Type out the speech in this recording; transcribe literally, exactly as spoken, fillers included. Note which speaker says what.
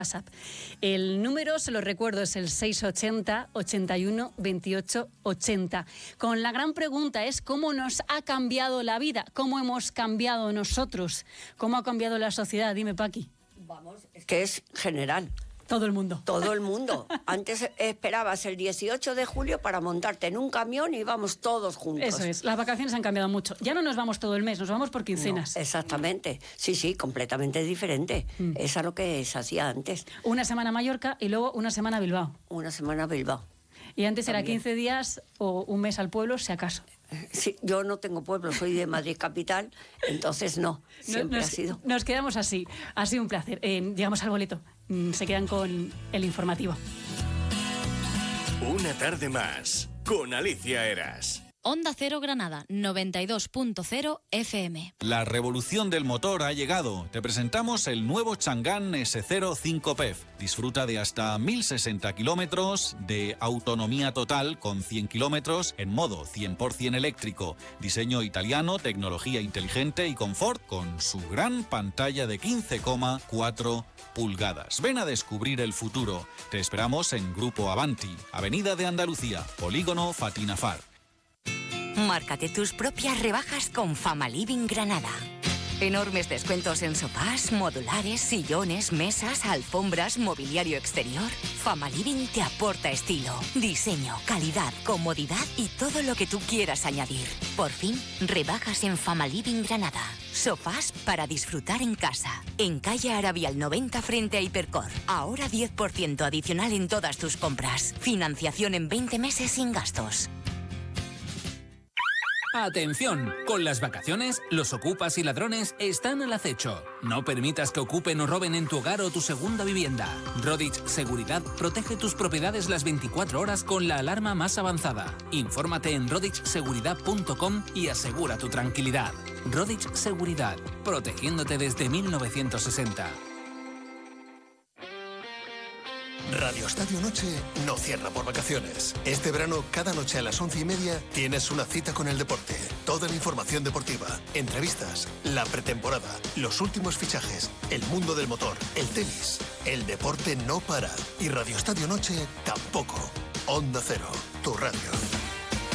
Speaker 1: WhatsApp. El número, se lo recuerdo, es el seis ochenta, ochenta y uno, veintiocho, ochenta. Con la gran pregunta es cómo nos ha cambiado la vida, cómo hemos cambiado nosotros, cómo ha cambiado la sociedad. Dime, Paqui.
Speaker 2: Vamos, es que es general.
Speaker 1: Todo el mundo.
Speaker 2: Todo el mundo. Antes esperabas el dieciocho de julio para montarte en un camión y íbamos todos juntos.
Speaker 1: Eso es, las vacaciones han cambiado mucho. Ya no nos vamos todo el mes, nos vamos por quincenas.
Speaker 2: No, exactamente. Sí, sí, completamente diferente. Mm. Es a lo que se hacía antes.
Speaker 1: Una semana a Mallorca y luego una semana a Bilbao.
Speaker 2: Una semana a Bilbao.
Speaker 1: Y antes
Speaker 2: También.
Speaker 1: Era quince días o un mes al pueblo, si acaso.
Speaker 2: Sí, yo no tengo pueblo, soy de Madrid capital, entonces no, siempre
Speaker 1: nos,
Speaker 2: ha sido.
Speaker 1: Nos quedamos así, ha sido un placer. Eh, llegamos al boleto, se quedan con el informativo.
Speaker 3: Una tarde más, con Alicia Eras.
Speaker 4: Onda Cero Granada, noventa y dos punto cero F M.
Speaker 5: La revolución del motor ha llegado. Te presentamos el nuevo Chang'an ese cero cinco P E F. Disfruta de hasta mil sesenta kilómetros de autonomía total con cien kilómetros en modo cien por ciento eléctrico. Diseño italiano, tecnología inteligente y confort con su gran pantalla de quince coma cuatro pulgadas. Ven a descubrir el futuro. Te esperamos en Grupo Avanti, Avenida de Andalucía, Polígono Fatina Far.
Speaker 6: Márcate tus propias rebajas con Famaliving Granada. Enormes descuentos en sofás, modulares, sillones, mesas, alfombras, mobiliario exterior. Famaliving te aporta estilo, diseño, calidad, comodidad y todo lo que tú quieras añadir. Por fin, rebajas en Famaliving Granada. Sofás para disfrutar en casa. En calle Arabial noventa frente a Hipercor. Ahora diez por ciento adicional en todas tus compras. Financiación en veinte meses sin gastos.
Speaker 7: ¡Atención! Con las vacaciones, los ocupas y ladrones están al acecho. No permitas que ocupen o roben en tu hogar o tu segunda vivienda. Rodich Seguridad protege tus propiedades las veinticuatro horas con la alarma más avanzada. Infórmate en rodich seguridad punto com y asegura tu tranquilidad. Rodich Seguridad, protegiéndote desde mil novecientos sesenta.
Speaker 8: Radio Estadio Noche no cierra por vacaciones. Este verano, cada noche a las once y media, tienes una cita con el deporte. Toda la información deportiva, entrevistas, la pretemporada, los últimos fichajes, el mundo del motor, el tenis. El deporte no para. Y Radio Estadio Noche tampoco. Onda Cero, tu radio.